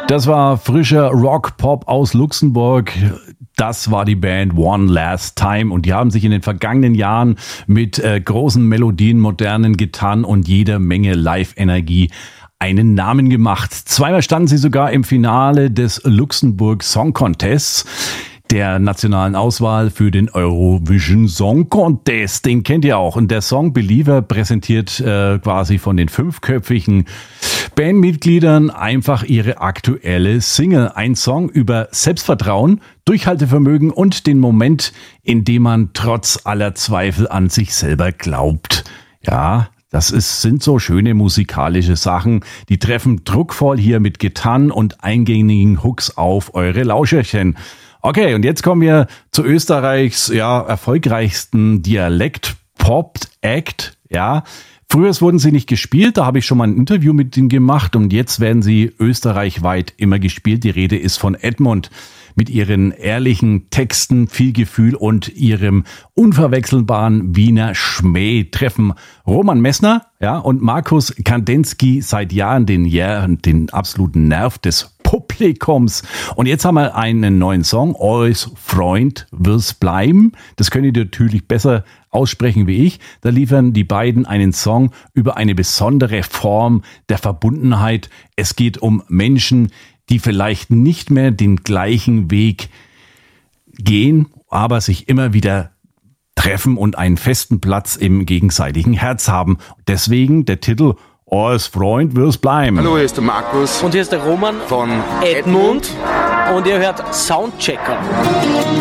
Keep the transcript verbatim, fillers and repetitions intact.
Das war frischer Rock-Pop aus Luxemburg. Das war die Band One Last Time und die haben sich in den vergangenen Jahren mit äh, großen Melodien, modernen Gitarren und jeder Menge Live-Energie einen Namen gemacht. Zweimal standen sie sogar im Finale des Luxemburg Song Contests, der nationalen Auswahl für den Eurovision Song Contest. Den kennt ihr auch. Und der Song Believer präsentiert äh, quasi von den fünfköpfigen Bandmitgliedern einfach ihre aktuelle Single. Ein Song über Selbstvertrauen, Durchhaltevermögen und den Moment, in dem man trotz aller Zweifel an sich selber glaubt. Ja, das ist, sind so schöne musikalische Sachen. Die treffen druckvoll hier mit Gitarren und eingängigen Hooks auf eure Lauscherchen. Okay, und jetzt kommen wir zu Österreichs ja, erfolgreichsten Dialekt-Pop-Act. Ja, früher wurden sie nicht gespielt, da habe ich schon mal ein Interview mit ihnen gemacht und jetzt werden sie österreichweit immer gespielt. Die Rede ist von Edmund mit ihren ehrlichen Texten, viel Gefühl und ihrem unverwechselbaren Wiener Schmäh treffen Roman Messner, ja, und Markus Kandenski seit Jahren den, ja, den absoluten Nerv des Publikums. Und jetzt haben wir einen neuen Song, Als Freund wir's bleiben. Das könnt ihr natürlich besser aussprechen wie ich. Da liefern die beiden einen Song über eine besondere Form der Verbundenheit. Es geht um Menschen, die vielleicht nicht mehr den gleichen Weg gehen, aber sich immer wieder treffen und einen festen Platz im gegenseitigen Herz haben. Deswegen der Titel Als Freund wir's bleiben. Hallo, hier ist der Markus. Und hier ist der Roman von Edmund. Und ihr hört Soundchecker.